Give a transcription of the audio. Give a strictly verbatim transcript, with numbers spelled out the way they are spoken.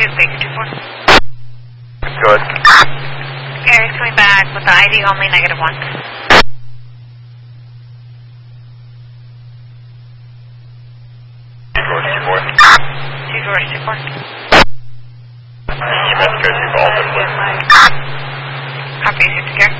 Two Baker two four. Go ahead. Gary's coming back with the I D only negative one. Two George two four. Two George two four. You missed Go two Golf and Blue. Copy, six care.